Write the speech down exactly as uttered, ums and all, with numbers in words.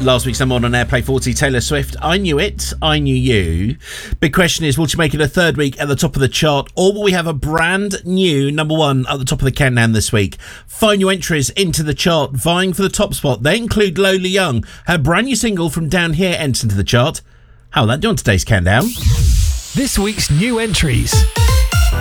Last week's number one on Airplay forty, Taylor Swift. I Knew It, I Knew You. Big question is, will she make it a third week at the top of the chart, or will we have a brand new number one at the top of the countdown this week? Find your entries into the chart vying for the top spot. They include Lola Young. Her brand new single From Down Here enters into the chart. How will that do on today's countdown? This week's new entries.